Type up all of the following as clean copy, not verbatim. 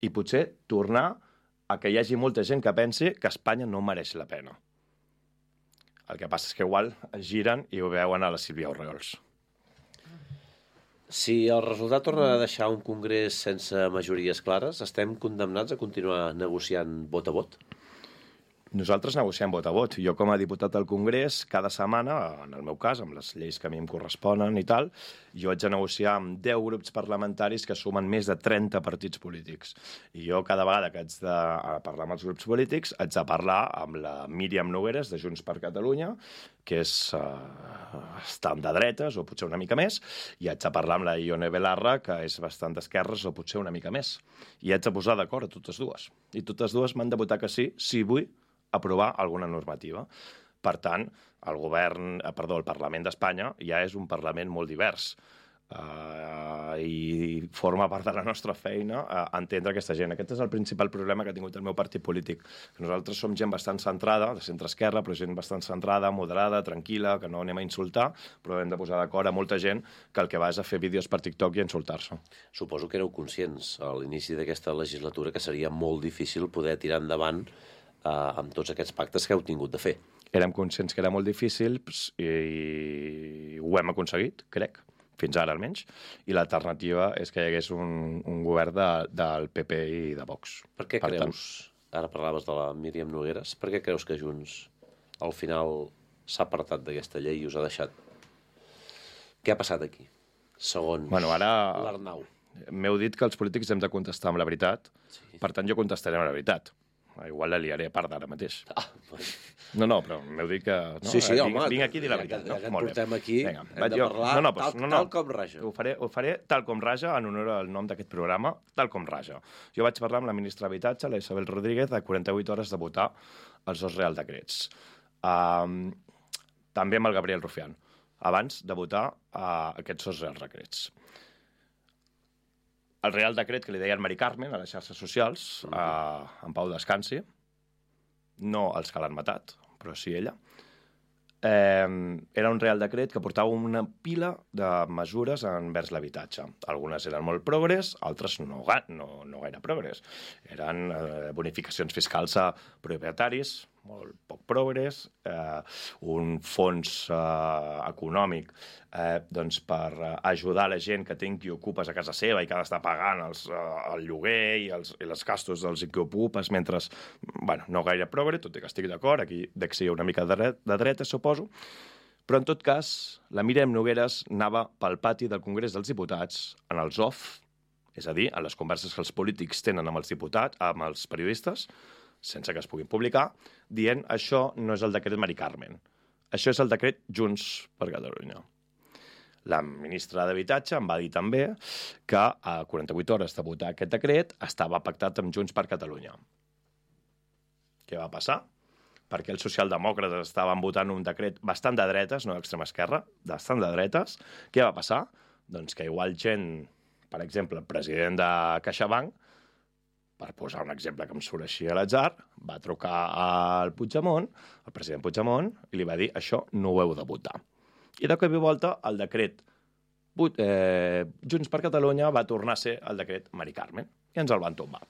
i potser tornar a que hi hagi molta gent que pensi que Espanya no mereix la pena. El que passa és que igual es giren i ho veuen a la Sílvia Orriols. Si el resultat torna a deixar un congrés sense majories clares, estem condemnats a continuar negociant vot a vot? Nosaltres negociem vot a vot. Jo, com a diputat al Congrés, cada setmana, en el meu cas, amb les lleis que a mi em corresponen i tal, jo haig de negociar amb 10 grups parlamentaris que sumen més de 30 partits polítics. I jo, cada vegada que haig de parlar amb els grups polítics, haig de parlar amb la Míriam Nogueras, de Junts per Catalunya, que és bastant de dretes, o potser una mica més, i haig de parlar amb la Ione Belarra, que és bastant d'esquerres, o potser una mica més. I haig de posar d'acord a totes dues. I totes dues m'han de votar que sí, si vull aprovar alguna normativa. Per tant, el Parlament d'Espanya ja és un Parlament molt divers i forma part de la nostra feina entendre aquesta gent. Aquest és el principal problema que ha tingut el meu partit polític. Que nosaltres som gent bastant centrada, de centre-esquerra, però gent bastant centrada, moderada, tranquil·la, que no anem a insultar, però hem de posar d'acord a molta gent que el que va és a fer vídeos per TikTok i a insultar-se. Suposo que éreu conscients a l'inici d'aquesta legislatura que seria molt difícil poder tirar endavant amb tots aquests pactes que heu tingut de fer. Érem conscients que era molt difícil i ho hem aconseguit, crec, fins ara almenys, i l'alternativa és que hi hagués un govern del PP i de Vox. Per què creus, ara parlaves de la Míriam Nogueras, per què creus que Junts al final s'ha apartat d'aquesta llei i us ha deixat? Què ha passat aquí, segons l'Arnau? M'heu dit que els polítics hem de contestar amb la veritat, per tant jo contestaré amb la veritat. Igual la liaré a part d'ara mateix. No, però m'heu dit que... Sí, home. Vinc aquí a dir la veritat. Ja que et portem aquí, hem de parlar tal com raja. Ho faré tal com raja, en honor al nom d'aquest programa, tal com raja. Jo vaig parlar amb la ministra d'Habitatge, la Isabel Rodríguez, de 48 hores de votar els dos Real Decrets. També amb el Gabriel Rufián, abans de votar aquests dos Real Decrets. El Real Decret que li deia el Mari Carmen a les xarxes socials, en Pau descansi, no els que l'han matat, però sí ella, era un Real Decret que portava una pila de mesures envers l'habitatge. Algunes eren molt progres, altres no gaire progres. Eren bonificacions fiscals a propietaris, molt poc progres, un fons econòmic per ajudar la gent que tingui ocupes a casa seva i que ha d'estar pagant el lloguer i els gastos dels ocupes, mentre, no gaire progre, tot i que estic d'acord, aquí dec ser una mica de dreta, suposo, però en tot cas, la Míriam Nogueras anava pel pati del Congrés dels Diputats, en els off, és a dir, en les converses que els polítics tenen amb els diputats, amb els periodistes, sense que es puguin publicar, dient això no és el decret Mari Carmen. Això és el decret Junts per Catalunya. La ministra d'Habitatge em va dir també que a 48 hores de votar aquest decret estava pactat amb Junts per Catalunya. Què va passar? Perquè els socialdemòcrates estaven votant un decret bastant de dretes, no d'extrema esquerra, bastant de dretes. Què va passar? Doncs que igual gent, per exemple, el president de CaixaBank, per posar un exemple que em surt així a l'atzar, va trucar al Puigdemont, al president Puigdemont, i li va dir això no ho heu de votar. I de cop i volta el decret Junts per Catalunya va tornar a ser el decret Mari Carmen, i ens el van tombar.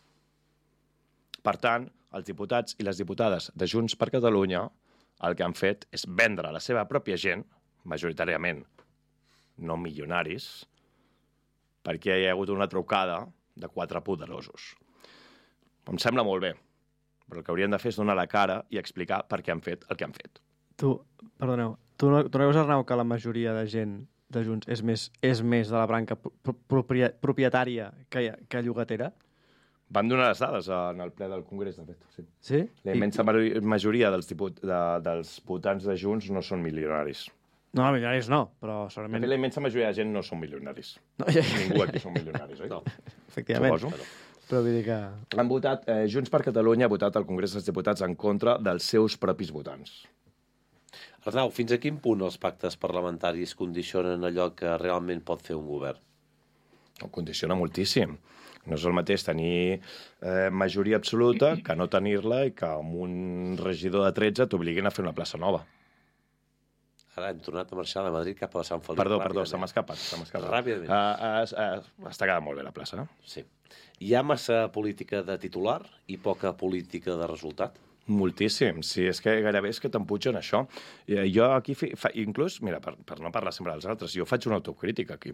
Per tant, els diputats i les diputades de Junts per Catalunya el que han fet és vendre la seva pròpia gent, majoritàriament no milionaris, perquè hi ha hagut una trucada de 4 poderosos. Em sembla molt bé, però el que haurien de fer és donar la cara i explicar per què han fet el que han fet. Tu no veus, Arnau, que la majoria de gent de Junts és més de la branca propietària que llogatera? Van donar les dades en el ple del Congrés, de fet. Sí? La immensa majoria dels votants de Junts no són milionaris. No, milionaris no, però segurament... La immensa majoria de gent no són milionaris. Ningú aquí són milionaris, oi? No. Efectivament. Suposo. Però vull dir que... Han votat, Junts per Catalunya ha votat al Congrés dels Diputats en contra dels seus propis votants. Arnau, fins a quin punt els pactes parlamentaris condicionen allò que realment pot fer un govern? Ho condiciona moltíssim. No és el mateix tenir majoria absoluta que no tenir-la i que amb un regidor de 13 t'obliguin a fer una plaça nova. Ara hem tornat a marxar de Madrid cap a Sant Feliu. Perdó, se m'ha escapat. Ràpidament. Està quedant molt bé la plaça. Sí. Hi ha massa política de titular i poca política de resultat? Moltíssim, sí, és que gairebé és que t'empugen això. Jo aquí, inclús, mira, per no parlar sempre dels altres, jo faig una autocrítica aquí.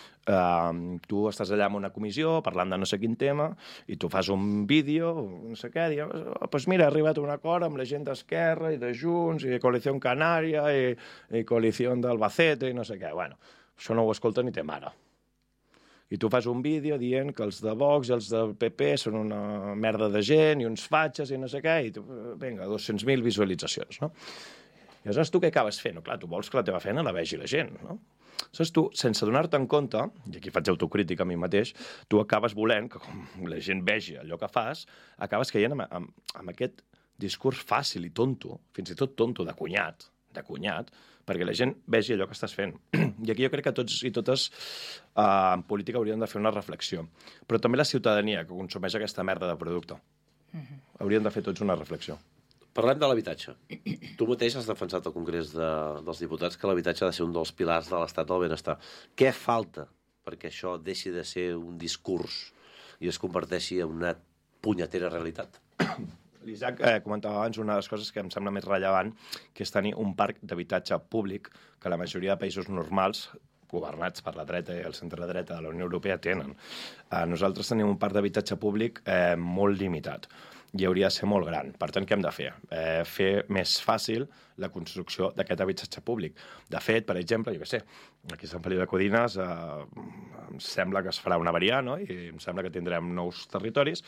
Tu estàs allà en una comissió parlant de no sé quin tema i tu fas un vídeo, no sé què, dius, doncs mira, he arribat a un acord amb la gent d'Esquerra i de Junts i de Coalició Canària i Coalició d'Albacete i no sé què. Bueno, això no ho escolta ni té mare. I tu fas un vídeo dient que els de Vox i els del PP són una merda de gent i uns fatxes i no sé què, i tu, vinga, 200.000 visualitzacions, no? I aleshores tu què acabes fent? No, clar, tu vols que la teva feina la vegi la gent, no? Aleshores tu, sense donar-te en compte, i aquí faig autocrítica a mi mateix, tu acabes volent que com la gent vegi allò que fas, acabes caient amb aquest discurs fàcil i tonto, fins i tot tonto, de cunyat, perquè la gent vegi allò que estàs fent. I aquí jo crec que tots i totes en política haurien de fer una reflexió. Però també la ciutadania que consumeix aquesta merda de producte. Haurien de fer tots una reflexió. Parlem de l'habitatge. Tu mateix has defensat al Congrés dels Diputats que l'habitatge ha de ser un dels pilars de l'estat del benestar. Què falta perquè això deixi de ser un discurs i es converteixi en una punyetera realitat? L'Isaac comentava abans una de les coses que em sembla més rellevant, que és tenir un parc d'habitatge públic que la majoria de països normals, governats per la dreta i el centre-dreta de la Unió Europea, tenen. Nosaltres tenim un parc d'habitatge públic molt limitat i hauria de ser molt gran. Per tant, què hem de fer? Fer més fàcil la construcció d'aquest habitatge públic. De fet, per exemple, jo què sé, aquí a Sant Feliu de Codines em sembla que es farà una variant, no? I em sembla que tindrem nous territoris.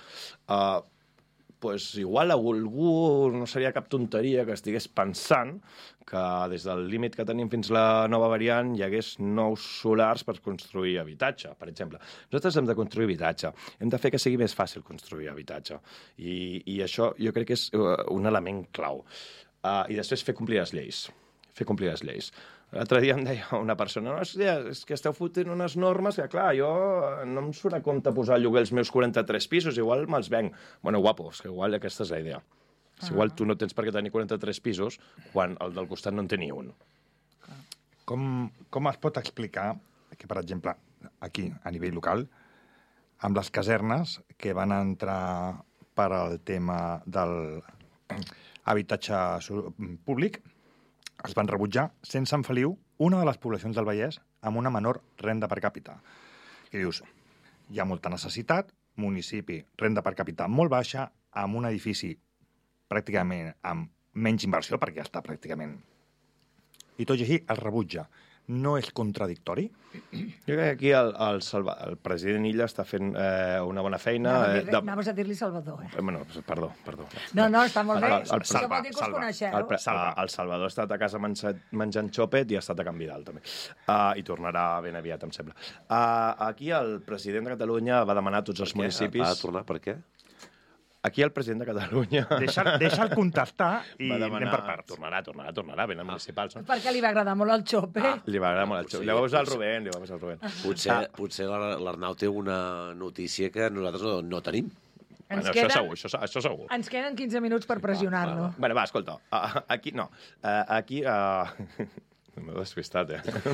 Pues igual algú no seria cap tonteria que estigués pensant que des del límit que tenim fins la nova variant hi hagués nous solars per construir habitatge, per exemple. Nosaltres hem de construir habitatge, hem de fer que sigui més fàcil construir habitatge. I això jo crec que és un element clau. I després fer complir les lleis. L'altre dia em deia una persona, no, és que esteu fotent unes normes que, clar, jo no em surt a compte posar a lloguer els meus 43 pisos, igual me'ls venc. Bueno, guapo, és que igual aquesta és la idea. Igual tu no tens per què tenir 43 pisos quan el del costat no en té ni un. Com es pot explicar que, per exemple, aquí, a nivell local, amb les casernes que van entrar per al tema de l'habitatge públic, es van rebutjar sense Sant Feliu, una de les poblacions del Vallès amb una menor renda per càpita. I dius, hi ha molta necessitat, municipi, renda per càpita molt baixa, amb un edifici pràcticament amb menys inversió, perquè ja està pràcticament... I tot i així es rebutja. No és contradictori? Jo crec que aquí el president Illa està fent una bona feina. Anaves a dir-li Salvador, Bueno, perdó. No, està molt bé. Això vol dir que us coneixeu. El Salvador ha estat a casa menjant xòpet i ha estat a Can Vidal, també. I tornarà ben aviat, em sembla. Aquí el president de Catalunya va demanar a tots els municipis... Ha de tornar, per què? Aquí el president de Catalunya... Deixa'l contestar i anem per parts. Tornarà, ben municipals. No? Perquè li va agradar molt el xope. Li va agradar molt el xope. Li va posar el Rubén. Potser l'Arnau té una notícia que nosaltres no tenim. Això segur. Ens queden 15 minuts per pressionar-lo. Bé, va, escolta. Aquí no. Aquí... M'he despistat,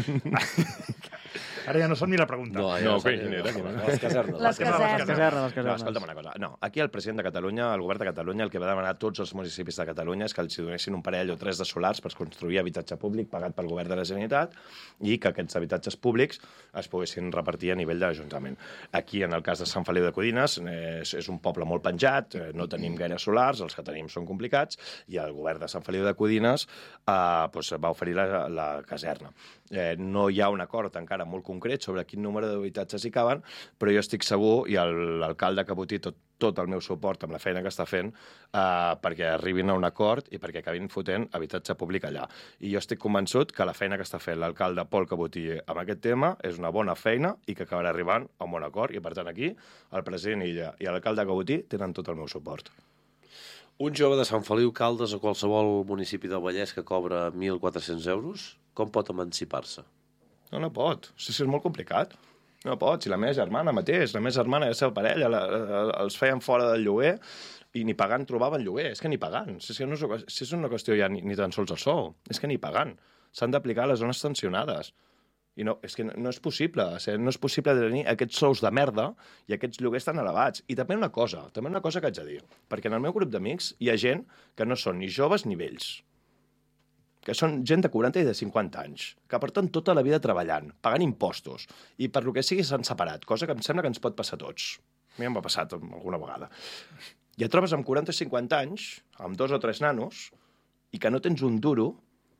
Ara ja no som ni la pregunta. Les casernes. No, escolta'm una cosa. No, aquí el president de Catalunya, el govern de Catalunya, el que va demanar a tots els municipis de Catalunya és que els donessin un parell o tres de solars per construir habitatge públic pagat pel govern de la Generalitat i que aquests habitatges públics es poguessin repartir a nivell de l'Ajuntament. Aquí, en el cas de Sant Feliu de Codines, és un poble molt penjat, no tenim gaire solars, els que tenim són complicats, i el govern de Sant Feliu de Codines va oferir la caserna. No hi ha un acord encara molt concret sobre quin número d'habitatges hi caben, però jo estic segur, i l'alcalde Cabotí tot el meu suport amb la feina que està fent, perquè arribin a un acord i perquè acabin fotent habitatge públic allà. I jo estic convençut que la feina que està fent l'alcalde Pol Cabotí amb aquest tema és una bona feina i que acabarà arribant a un bon acord, i per tant aquí el president Illa i l'alcalde Cabotí tenen tot el meu suport. Un jove de Sant Feliu, Caldes o qualsevol municipi del Vallès que cobra 1.400 euros, com pot emancipar-se? No pot. És molt complicat. No pot. Si la meva germana mateix, la meva germana i la seva parella els feien fora del lloguer i ni pagant trobaven lloguer. És que ni pagant. Si és una qüestió ja ni tan sols el sou. És que ni pagant s'han d'aplicar a les zones tensionades. I no, és que no és possible. No és possible tenir aquests sous de merda i aquests lloguers tan elevats. I també una cosa que haig de dir. Perquè en el meu grup d'amics hi ha gent que no són ni joves ni vells. Que són gent de 40 i de 50 anys, que porten tota la vida treballant, pagant impostos, i per lo que sigui s'han separat, cosa que em sembla que ens pot passar a tots. A mi em va passar alguna vegada. I et trobes amb 40 o 50 anys, amb 2 o 3 nanos, i que no tens un duro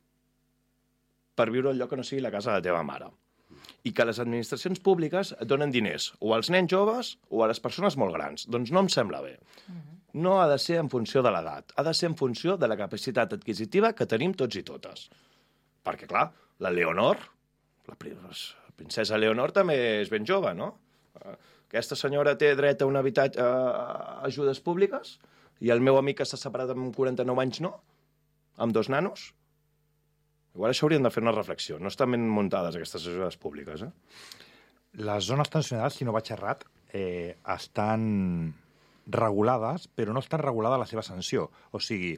per viure al lloc que no sigui la casa de la teva mare. I que les administracions públiques et donen diners o als nens joves o a les persones molt grans. Doncs no em sembla bé. No ha de ser en funció de l'edat, ha de ser en funció de la capacitat adquisitiva que tenim tots i totes. Perquè, clar, la Leonor, la princesa Leonor també és ben jove, no? Aquesta senyora té dret a un habitatge, a ajudes públiques, i el meu amic que s'ha separat amb 49 anys no? Amb 2 nanos? Igual això hauríem de fer una reflexió. No estan ben muntades aquestes ajudes públiques, Les zones tensionades, si no vaig errat, estan regulades, però no estan regulada la seva sanció. O sigui,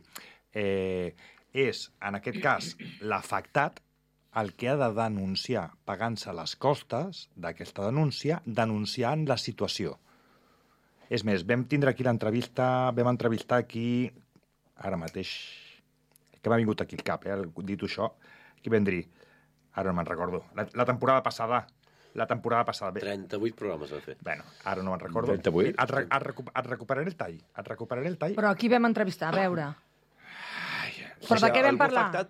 és, en aquest cas, l'afectat el que ha de denunciar, pagant-se les costes d'aquesta denúncia, denunciant la situació. És més, vam entrevistar aquí, ara mateix, que m'ha vingut aquí al cap, dit això, qui vam dir, ara no me'n recordo, la temporada passada, 38 programes va fer. Bueno, ara no me'n recordo. 38? Et recuperaré el tall. Però aquí vam entrevistar, a veure. Però de què vam parlar? Algú afectat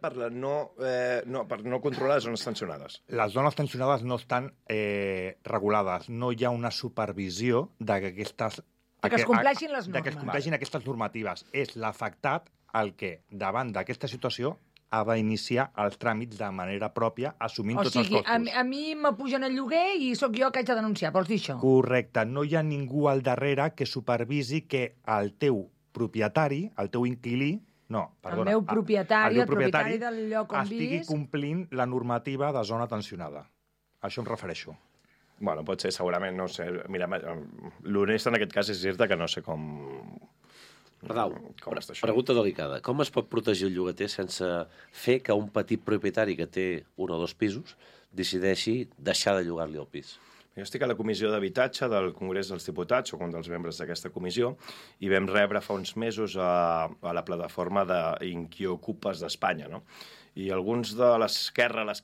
per no controlar les zones tensionades. Les zones tensionades no estan regulades. No hi ha una supervisió de que aquestes... Que es compleixin les normes. De que es compleixin aquestes normatives. És l'afectat el que, davant d'aquesta situació, ha d'iniciar els tràmits de manera pròpia, assumint tots els costos. O sigui, a mi m'apugen el lloguer i sóc jo que haig de denunciar, vols dir això? Correcte. No hi ha ningú al darrere que supervisi que el teu propietari, el teu inquilí, el meu propietari, el propietari del lloc on estigui complint la normativa de zona tensionada. A això em refereixo. Bueno, pot ser, segurament, no sé. Mira, l'honest en aquest cas és dir-te que no sé com... Perdau, pregunta delicada. Com es pot protegir el llogater sense fer que un petit propietari que té 1 o 2 pisos decideixi deixar de llogar-li el pis? Jo estic a la Comissió d'Habitatge del Congrés dels Diputats, soc un dels membres d'aquesta comissió, i vam rebre fa uns mesos a la plataforma d'Inquiocupes d'Espanya, no? I alguns de l'esquerra del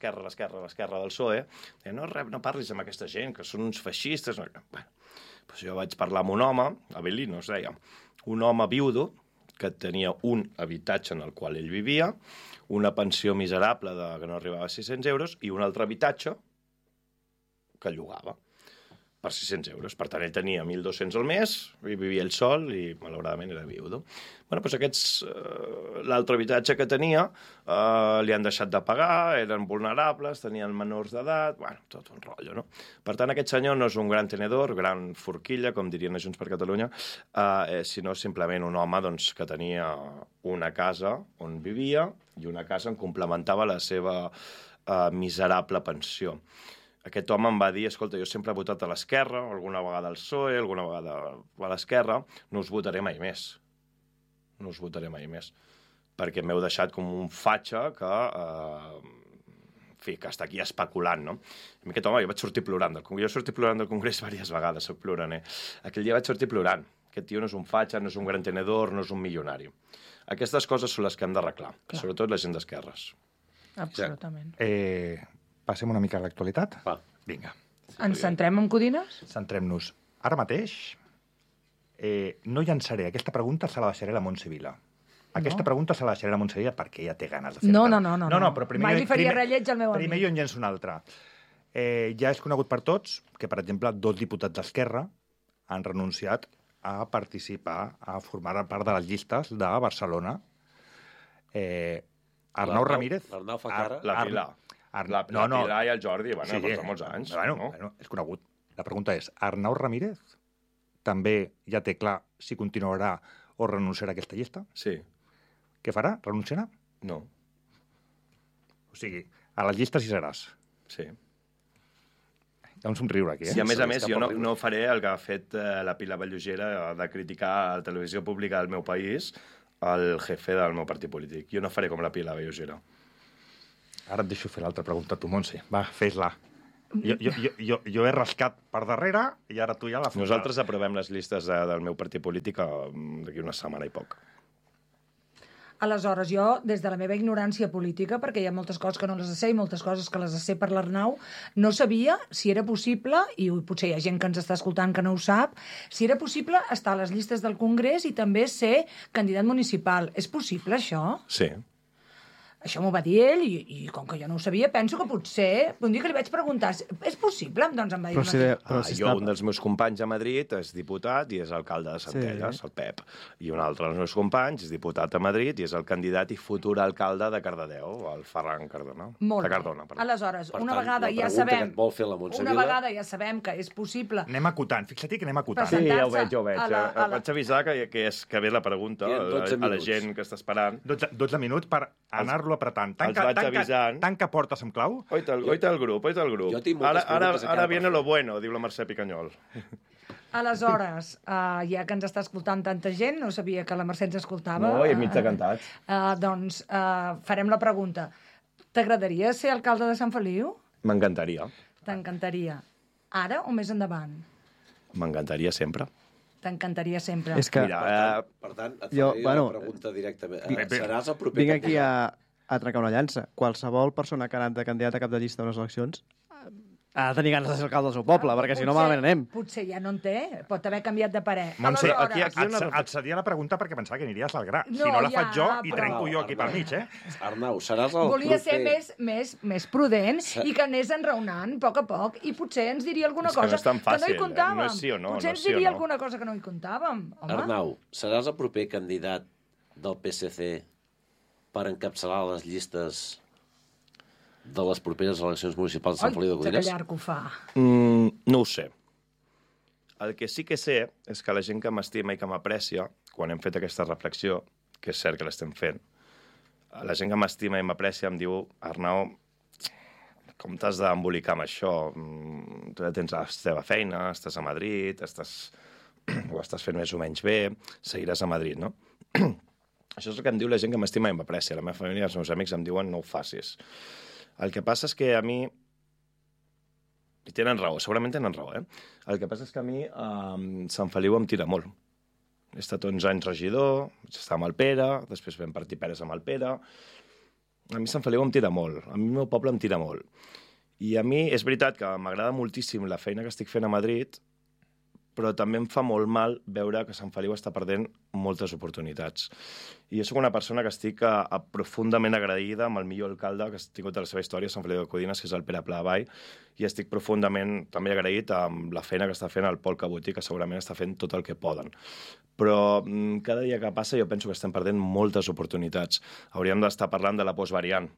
PSOE deien, no parlis amb aquesta gent, que són uns feixistes. Bueno, doncs jo vaig parlar amb un home, Avelino es deia, un home viudo que tenia un habitatge en el qual ell vivia, una pensió miserable que no arribava a 600 euros i un altre habitatge que llogava per 600 euros. Per tant, ell tenia 1.200 al mes, i vivia ell sol i, malauradament, era viudo. Bueno, doncs l'altre habitatge que tenia li han deixat de pagar, eren vulnerables, tenien menors d'edat, bueno, tot un rotllo, no? Per tant, aquest senyor no és un gran tenedor, gran forquilla, com dirien a Junts per Catalunya, sinó simplement un home doncs, que tenia una casa on vivia i una casa on complementava la seva miserable pensió. Aquest home em va dir, escolta, jo sempre he votat a l'esquerra, alguna vegada al PSOE, alguna vegada a l'esquerra, no us votaré mai més. No us votaré mai més. Perquè m'heu deixat com un fatxa que, que està aquí especulant, no? I aquest home, jo vaig sortir plorant. Jo he sortit plorant del Congrés diverses vegades, soc ploraner. Aquell dia vaig sortir plorant. Aquest tio no és un fatxa, no és un gran tenedor, no és un milionari. Aquestes coses són les que hem d'arreglar, sobretot la gent d'esquerres. Absolutament. Passem una mica a l'actualitat? Va. Vinga. Ens centrem en Codines? Centrem-nos. Ara mateix no llançaré. Aquesta pregunta se la deixaré a la Montse Vila. Aquesta pregunta se la deixaré a la Montse Vila perquè ella té ganes de fer-la. No, però primer, mai li faria relleig al meu amic. Primer jo en llenço una altra. Ja és conegut per tots que, per exemple, 2 diputats d'Esquerra han renunciat a participar, a formar part de les llistes de Barcelona. Arnau Ramírez... L'Arnau fa cara... La Pilar. La Pilar i el Jordi, bueno, porten molts anys. Bueno, és conegut. La pregunta és, Arnau Ramírez també ja té clar si continuarà o renunciarà a aquesta llista? Sí. Què farà? Renunciarà? No. O sigui, a les llistes hi seràs. Sí. Hi ha un somriure aquí, Sí, a més, jo no faré el que ha fet la Pilar Vallugera de criticar a la televisió pública del meu país el jefe del meu partit polític. Jo no faré com la Pilar Vallugera. Ara et deixo fer l'altra pregunta a tu, Montse. Va, fes-la. Jo he rascat per darrere i ara tu ja la fas. Nosaltres aprovem les llistes del meu partit polític d'aquí una setmana i poc. Aleshores, jo, des de la meva ignorància política, perquè hi ha moltes coses que no les sé i moltes coses que les sé per l'Arnau, no sabia si era possible, i potser hi ha gent que ens està escoltant que no ho sap, si era possible estar a les llistes del Congrés i també ser candidat municipal. És possible, això? Sí. Això m'ho va dir ell i com que jo no ho sabia, penso que potser... Un dia que li vaig preguntar, és possible? Doncs em va dir... Un dels meus companys a Madrid és diputat i és alcalde de Centelles, el Pep. I un altre dels meus companys és diputat a Madrid i és el candidat i futur alcalde de Cardedeu, el Ferran Cardona. Molt de Cardona, bé. Aleshores, una vegada ja sabem... Una vegada ja sabem que és possible... Anem acotant, fixa't que anem acotant. Sí, ja ho veig. Vaig avisar que ve la pregunta a la gent que està esperant. 12 minuts per anar-lo apretant. Tanca portes amb clau. Oita el grup. Ara viene lo bueno, diu la Mercè Picanyol. Aleshores, ja que ens està escoltant tanta gent, no sabia que la Mercè ens escoltava. No, i mig de cantats. Doncs farem la pregunta. T'agradaria ser alcalde de Sant Feliu? M'encantaria. T'encantaria. Ara o més endavant? M'encantaria sempre. T'encantaria sempre. És que... Mira, per tant, et faré la pregunta directament. Seràs el proper candidat? Vinc aquí a trencar una llança. Qualsevol persona que ha anat de candidat a cap de llista a unes eleccions ha de tenir ganes de ser alcalde del seu poble, perquè si no malament anem. Potser ja no en té, pot haver canviat de parer. Montse, et cedia la pregunta perquè pensava que aniries al gra. Si no la faig jo, i trenco jo aquí pel mig, Arnau, seràs el Volia ser més prudent i que anés enraonant a poc i potser ens diria alguna cosa que no hi comptàvem. No és sí o no. Potser ens diria alguna cosa que no hi comptàvem. Arnau, seràs el proper candidat del PSC per encapçalar les llistes de les properes eleccions municipals de Sant Feliu de Codines? Que llarg ho fa. No ho sé. El que sí que sé és que la gent que m'estima i que m'aprecia, quan hem fet aquesta reflexió, que és cert que l'estem fent, la gent que m'estima i m'aprecia em diu: Arnau, com t'has d'embolicar amb això? Tu ja tens la teva feina, estàs a Madrid, ho estàs fent més o menys bé, seguiràs a Madrid, no? Això és el que em diu la gent que m'estima i m'aprecia. La meva família i els meus amics em diuen: no ho facis. El que passa és que a mi... I tenen raó, segurament tenen raó, El que passa és que a mi Sant Feliu em tira molt. He estat 11 anys regidor, vaig estar amb el Pere, després vam partir peres amb el Pere. A mi Sant Feliu em tira molt, a mi el meu poble em tira molt. I a mi és veritat que m'agrada moltíssim la feina que estic fent a Madrid, però també em fa molt mal veure que Sant Feliu està perdent moltes oportunitats. I jo soc una persona que estic profundament agraïda amb el millor alcalde que ha tingut a la seva història a Sant Feliu de Codines, que és el Pere Pla de Vall, i estic profundament també agraït amb la feina que està fent el Pol Cabotí, que segurament està fent tot el que poden. Però cada dia que passa jo penso que estem perdent moltes oportunitats. Hauríem d'estar parlant de la postvariant.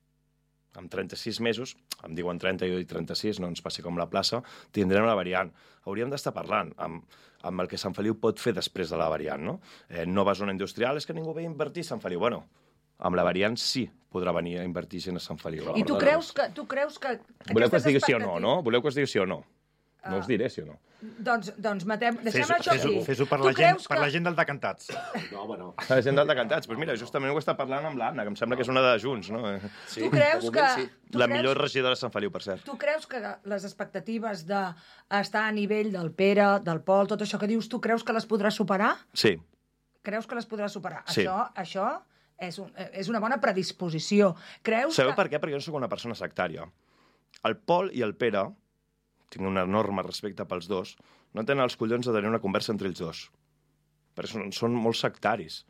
Amb 36 mesos, em diuen 30, jo dic 36, no ens passi com la plaça, tindrem la variant. Hauríem d'estar parlant amb el que Sant Feliu pot fer després de la variant, no? Nova zona industrial, és que ningú ve a invertir a Sant Feliu. Bueno, amb la variant sí podrà venir a invertir gent a Sant Feliu. I tu creus que voleu que es digui sí o no, no? Voleu que es digui sí o no? No us diré, sí o no. Doncs deixem això aquí. Fes-ho per la gent del Decantats. No, home, no. La gent del Decantats. Doncs mira, justament ho està parlant amb l'Anna, que em sembla que és una de Junts, no? Tu creus que... La millor regidora de Sant Feliu, per cert. Tu creus que les expectatives d'estar a nivell del Pere, del Pol, tot això que dius, tu creus que les podràs superar? Sí. Creus que les podràs superar? Sí. Això és una bona predisposició. Sabeu per què? Perquè jo no soc una persona sectària. El Pol i el Pere, tinc un enorme respecte pels dos, no tenen els collons de tenir una conversa entre ells dos. Perquè són molt sectaris.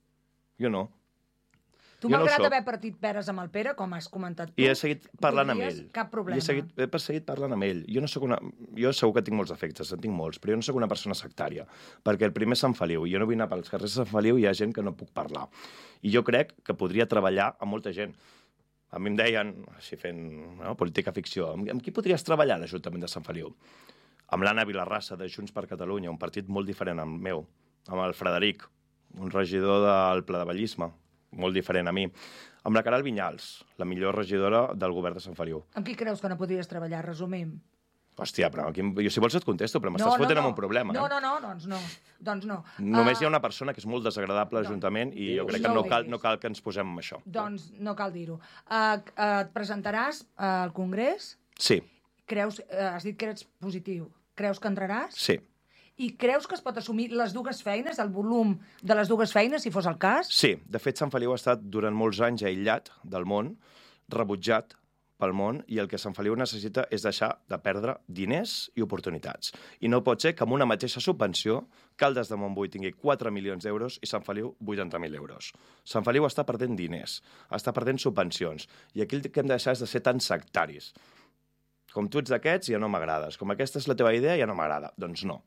Jo no. Tu malgrat haver partit peres amb el Pere, com has comentat tu, i he seguit parlant amb ell. Cap problema. He seguit parlant amb ell. Jo segur que tinc molts defectes, en tinc molts, però jo no sóc una persona sectària. Perquè el primer és Sant Feliu, i jo no vull anar pels carrers de Sant Feliu i hi ha gent que no puc parlar. I jo crec que podria treballar amb molta gent. A mi em deien, així fent política ficció, amb qui podries treballar a l'Ajuntament de Sant Feliu? Amb l'Anna Vilarrassa, de Junts per Catalunya, un partit molt diferent al meu. Amb el Frederic, un regidor del Pla de Vallisme, molt diferent a mi. Amb la Caral Vinyals, la millor regidora del govern de Sant Feliu. Amb qui creus que no podries treballar, resumim? Hòstia, però aquí, jo si vols et contesto, però m'estàs fotent amb un problema. No, doncs no. Només hi ha una persona que és molt desagradable a l'Ajuntament i jo crec que no cal que ens posem amb això. Doncs no cal dir-ho. Et presentaràs al Congrés? Sí. Has dit que eres positiu. Creus que entraràs? Sí. I creus que es pot assumir les dues feines, el volum de les dues feines, si fos el cas? Sí. De fet, Sant Feliu ha estat durant molts anys aïllat del món, rebutjat pel món, i el que Sant Feliu necessita és deixar de perdre diners i oportunitats. I no pot ser que amb una mateixa subvenció Caldes de Montbui tingui 4 milions d'euros i Sant Feliu 80.000 euros. Sant Feliu està perdent diners, està perdent subvencions, i aquí el que hem de deixar és de ser tan sectaris. Com tu ets d'aquests, ja no m'agrades. Com aquesta és la teva idea, ja no m'agrada. Doncs no.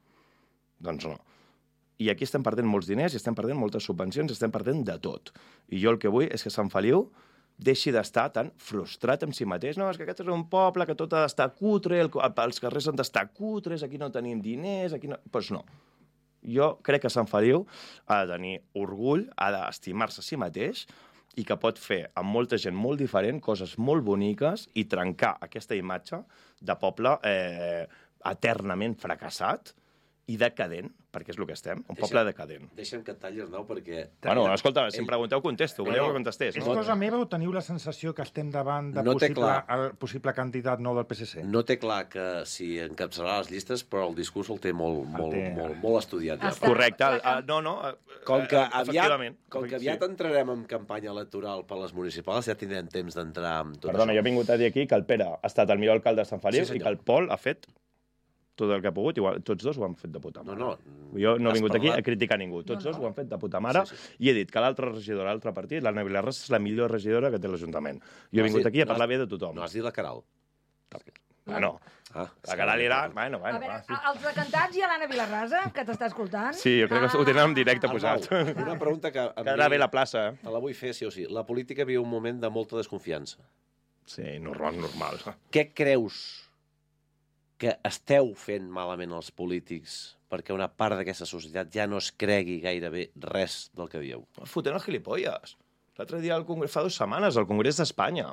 I aquí estem perdent molts diners, i estem perdent moltes subvencions, i estem perdent de tot. I jo el que vull és que Sant Feliu deixi d'estar tan frustrat amb si mateix. No, és que aquest és un poble que tot ha d'estar cutre, els carrers han d'estar cutres, aquí no tenim diners, aquí no... Doncs no. Jo crec que Sant Feliu ha de tenir orgull, ha d'estimar-se a si mateix i que pot fer amb molta gent molt diferent coses molt boniques i trencar aquesta imatge de poble eternament fracassat i decadent, perquè és el que estem, un poble decadent. Deixa'm que et talli, Arnau, perquè... Bueno, escolta, si em pregunteu, contesto. Voleu que contestés? És cosa meva o teniu la sensació que estem davant de possible candidat nou del PSC? No té clar que si encapçalarà les llistes, però el discurs el té molt estudiat. Ja. Correcte. Com que aviat entrarem en campanya electoral per les municipals, ja tindrem temps d'entrar amb tot Perdona, això. jo he vingut a dir aquí que el Pere ha estat el millor alcalde de Sant Feliu i que el Pol ha fet tot el que ha pogut, igual, tots dos ho han fet de puta mare. Jo no he vingut aquí a criticar ningú. Tots dos ho han fet de puta mare i he dit que l'altre regidor, l'altre partit, l'Anna Vilarrasa, és la millor regidora que té l'Ajuntament. Jo he vingut aquí a parlar bé de tothom. No has dit la Caral? Bueno, la Caral era... Bueno, a veure, els decantats i a l'Anna Vilarrasa, que t'està escoltant... Sí, jo crec que ho tenen en directe posat. Una pregunta que... Quedarà bé la plaça, Te la vull fer, sí o sí. La política viu un moment de molta desconfiança. Sí, normal. Què creus que esteu fent malament els polítics perquè una part d'aquesta societat ja no es cregui gairebé res del que dieu? Fotent els gilipolles. L'altre dia, fa 2 setmanes, al Congrés d'Espanya,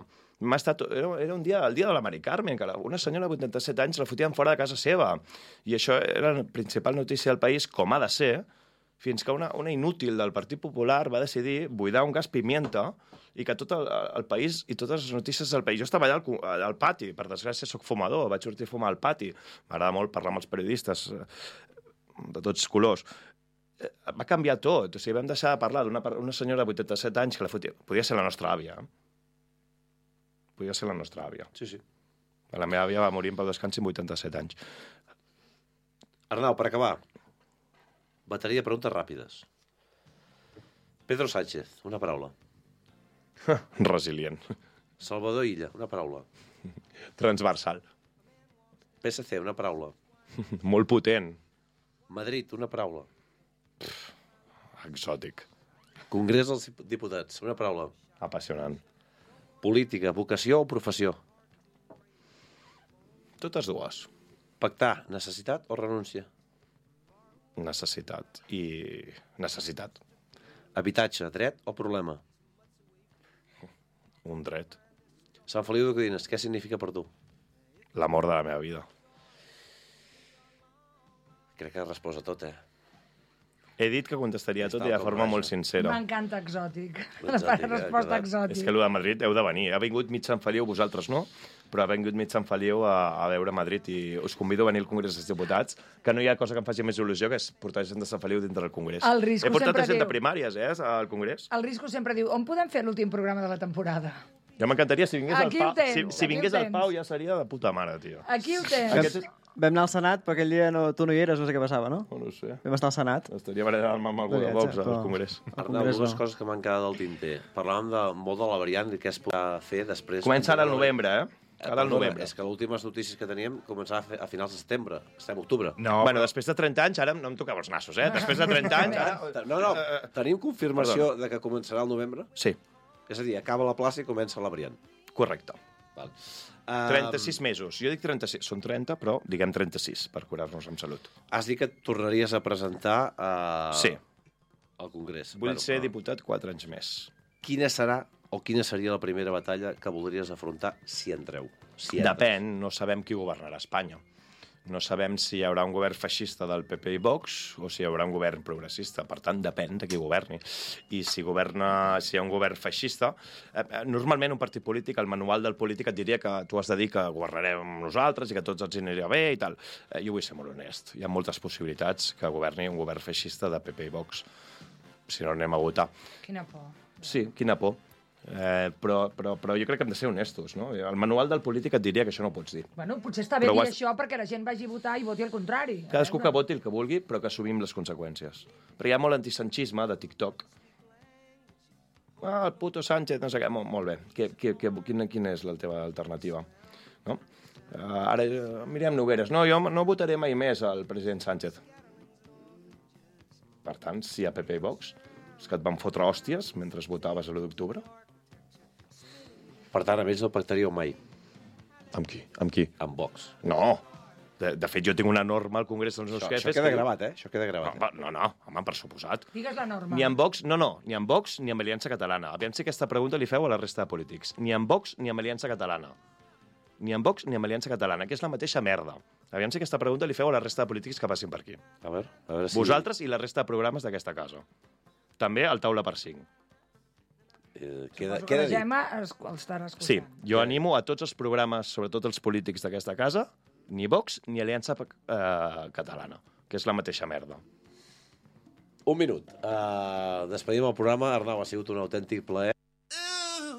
era un dia, el dia de la Mari Carmen, que una senyora de 87 anys la fotien fora de casa seva. I això era la principal notícia del país, com ha de ser, fins que una inútil del Partit Popular va decidir buidar un gas pimienta i que tot el país i totes les notícies del país... Jo estava allà al pati, per desgràcia soc fumador, vaig sortir a fumar al pati. M'agrada molt parlar amb els periodistes de tots colors. Va canviar tot. O sigui, vam deixar de parlar d'una senyora de 87 anys que la fotia... Podia ser la nostra àvia. Podia ser la nostra àvia. Sí. La meva àvia va morir en pau descansi amb 87 anys. Arnau, per acabar, bateria de preguntes ràpides. Pedro Sánchez, una paraula. Resilient. Salvador Illa, una paraula. Transversal. PSC, una paraula. Molt potent. Madrid, una paraula. Exòtic. Congrés dels Diputats, una paraula. Apassionant. Política, vocació o professió? Totes dues. Pactar, necessitat o renúncia? Necessitat. I necessitat. Habitatge, dret o problema? Un dret. Sant Feliu de Codines, què significa per tu? L'amor de la meva vida. Crec que has respost a tot, He dit que contestaria tot i de forma molt sincera. M'encanta exòtic. La resposta exòtic. És que allò de Madrid heu de venir. Ha vingut mig Sant Feliu, vosaltres no, però ha vingut mig Sant Feliu a veure Madrid i us convido a venir al Congrés dels Diputats, que no hi ha cosa que em faci més il·lusió que és portar gent de Sant Feliu dintre del Congrés. He portat gent de primàries, al Congrés. El Risco sempre diu, on podem fer l'últim programa de la temporada? Ja m'encantaria, si vingués el Pau. Si vingués el Pau ja seria de puta mare, tio. Aquí ho tens. Vam anar al Senat, però aquell dia tu no hi eres, no sé què passava, no? No ho sé. Vam estar al Senat. Estaria barallant-me amb algú de Vox al Congrés. Arnau, dues coses que m'han quedat al tinter. Parlàvem molt de la variant i què es podrà fer després... Comença ara al novembre, Ara al novembre. És que les últimes notícies que teníem començava a finals de setembre. Estem a octubre. No, bueno, després de 30 anys, ara no em tocava els nassos, Després de 30 anys, ara... No, tenim confirmació de que començarà al novembre? Sí. És a dir, acaba la plaça i comença la variant. Correcte. Val. 36 mesos. Jo dic 36. Són 30, però diguem 36, per curar-nos amb salut. Has dit que et tornaries a presentar al Congrés. Vull ser diputat 4 anys més. Quina seria la primera batalla que voldries afrontar si entreu? Depèn, no sabem qui governarà Espanya. No sabem si hi haurà un govern feixista del PP i Vox o si hi haurà un govern progressista. Per tant, depèn de qui governi. I si hi ha un govern feixista... normalment un partit polític, el manual del polític et diria que tu has de dir que governarem amb nosaltres i que tots ens anirà bé i tal. Jo vull ser molt honest. Hi ha moltes possibilitats que governi un govern feixista de PP i Vox. Si no, anem a votar. Quina por. Sí, quina por. Però jo crec que hem de ser honestos, no? El manual del polític et diria que això no ho pots dir. Bueno, potser està bé dir això perquè la gent vagi a votar i voti el contrari. Cadascú que voti el que vulgui, però que assumim les conseqüències. Però hi ha molt antisanchisme de TikTok. El puto Sánchez, no sé què, molt bé. Quina és la teva alternativa? No? Ara, Míriam Nogueres, no, jo no votaré mai més al president Sánchez. Per tant, si hi ha PP i Vox, és que et van fotre hòsties mentre votaves a l'1 d'octubre? Per tant, a més, no pactaríeu mai. Amb qui? Amb qui? Amb Vox. No. De fet, jo tinc una norma al Congrés dels meus jefes... Això queda gravat, eh? Això queda gravat. No, home, per suposat. Digues la norma. Ni amb Vox, ni amb Vox ni amb Aliança Catalana. Aviam si aquesta pregunta li feu a la resta de polítics. Ni amb Vox ni amb Aliança Catalana. Ni amb Vox ni amb Aliança Catalana, que és la mateixa merda. Aviam si aquesta pregunta li feu a la resta de polítics que passin per aquí. A veure si... Vosaltres i la resta de programes d'aquesta casa. També al Taula per 5. Queda la Gemma estarà escoltant. Sí, jo animo a tots els programes, sobretot els polítics d'aquesta casa, ni Vox ni Aliança Catalana, que és la mateixa merda. Un minut. Despedim el programa. Arnau, ha sigut un autèntic plaer.